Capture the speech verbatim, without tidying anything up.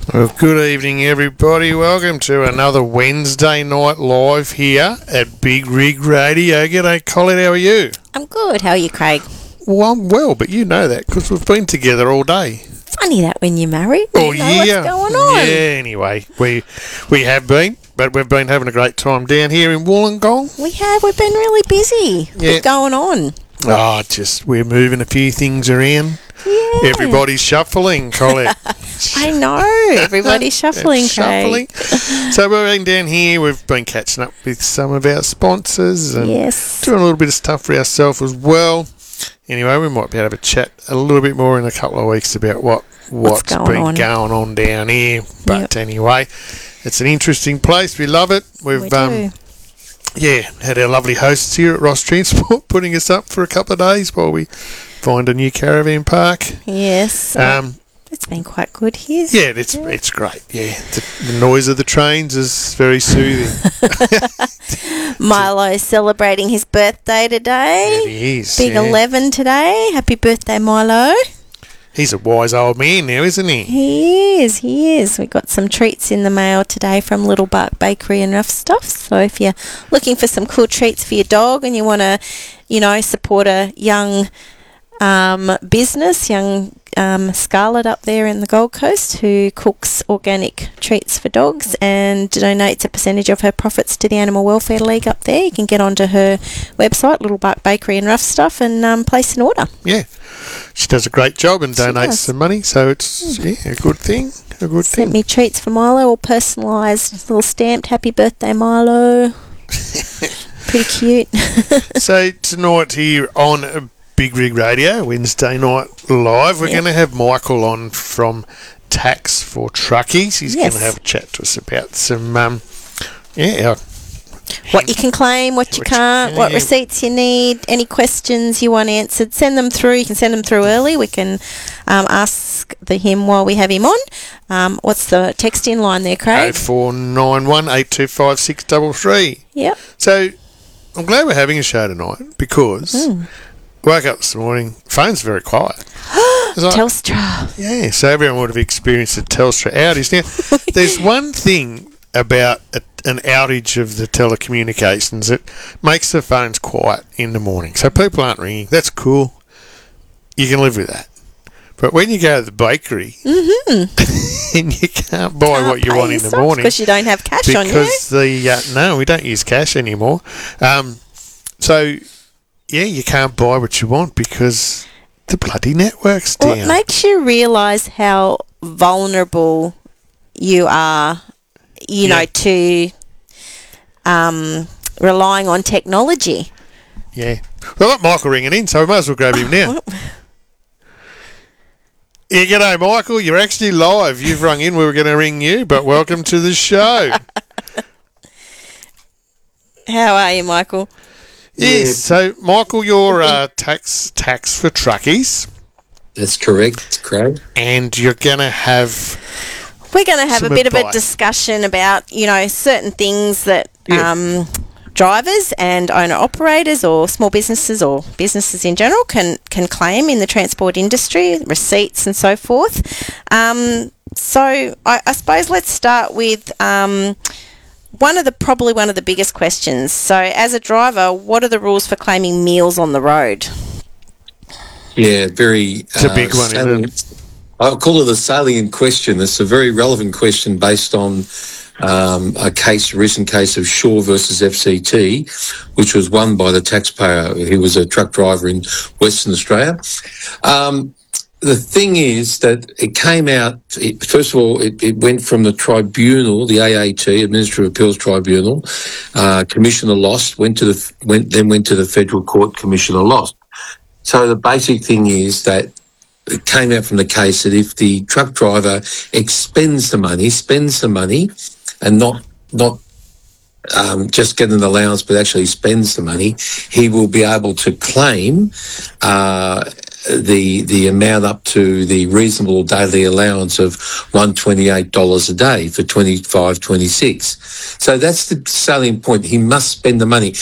Well, good evening, everybody. Welcome to another Wednesday night live here at Big Rig Radio. G'day, Colin. How are you? I'm good. How are you, Craig? Well, I'm well, but you know that because we've been together all day. Funny that when you're married, Oh, you know yeah. what's going on. Yeah, anyway, we we have been, but we've been having a great time down here in Wollongong. We have. We've been really busy. Yeah. What's going on? Oh, just we're moving a few things around. Yeah. Everybody's shuffling, Colin. I know. Everybody's shuffling, Craig. Shuffling. So we've been down here. We've been catching up with some of our sponsors and Yes. doing a little bit of stuff for ourselves as well. Anyway, we might be able to have a chat a little bit more in a couple of weeks about what, what's, What's going been on. going on down here. But Yep. anyway, it's an interesting place. We love it. We've We do. um, yeah, had our lovely hosts here at Ross Transport putting us up for a couple of days while we find a new caravan park. Yes. Um, It's been quite good here. yeah, it's it's great. Yeah, the, the noise of the trains is very soothing. Milo's celebrating his birthday today. It is. Big yeah. eleven today. Happy birthday, Milo. He's a wise old man now, isn't he? He is, he is. We got some treats in the mail today from Little Bark Bakery and Rough Stuff. So if you're looking for some cool treats for your dog and you want to, you know, support a young um, business, young um, Scarlett up there in the Gold Coast who cooks organic treats for dogs and donates a percentage of her profits to the Animal Welfare League up there, you can get onto her website, Little Bark Bakery and Rough Stuff, and um, place an order. Yeah. She does a great job and She donates does. some money, so it's yeah, a good thing. A good Sent thing. me treats for Milo, all personalised, little stamped, happy birthday, Milo. Pretty cute. So tonight here on Big Rig Radio, Wednesday night live, we're Yep. going to have Michael on from Tax for Truckies. He's Yes. going to have a chat to us about some, um, yeah, our What you can claim, what you What you can't, can, what yeah. receipts you need, any questions you want answered, send them through. You can send them through early. We can um, ask the him while we have him on. Um, what's the text in line there, oh Craig? four nine one, eight two five, six three three. Yep. So I'm glad we're having a show tonight because Mm. woke up this morning, phone's very quiet. It's like- Telstra. Yeah, so everyone would have experienced a Telstra outage. Now, there's one thing about a, an outage of the telecommunications that makes the phones quiet in the morning. So people aren't ringing. That's cool. You can live with that. But when you go to the bakery Mm-hmm. and you can't buy what you want in the morning because you don't have cash on you. because the uh, no, we don't use cash anymore. Um, so yeah, you can't buy what you want because the bloody network's Well, down. it makes you realise how vulnerable you are, you know, Yeah. to um, relying on technology. Yeah. Well, I've got Michael ringing in, so we might as well grab him now. Yeah, g'day, Michael. You're actually live. You've rung in. We were going to ring you, but welcome to the show. How are you, Michael? Yes. So, Michael, you're uh, tax tax for truckies, That's correct, Craig. and you're going to have We're going to have Some a bit of a advice. discussion about, you know, certain things that Yeah. um, drivers and owner-operators or small businesses or businesses in general can, can claim in the transport industry, receipts and so forth. Um, so I, I suppose let's start with um, one of the probably one of the biggest questions. So as a driver, what are the rules for claiming meals on the road? Yeah, very. It's a big one, isn't it? I'll call it a salient question. It's a very relevant question based on um, a case, a recent case of Shaw versus F C T, which was won by the taxpayer. He was a truck driver in Western Australia. Um, the thing is that it came out, it, first of all, it, it went from the tribunal, the A A T, Administrative Appeals Tribunal. Uh, Commissioner lost, went to the, went, then went to the Federal Court, Commissioner lost. So the basic thing is that it came out from the case that if the truck driver expends the money, spends the money, and not not um, just get an allowance, but actually spends the money, he will be able to claim uh, the the amount up to the reasonable daily allowance of one hundred twenty-eight dollars a day for twenty-five, twenty-six. So that's the selling point. He must spend the money.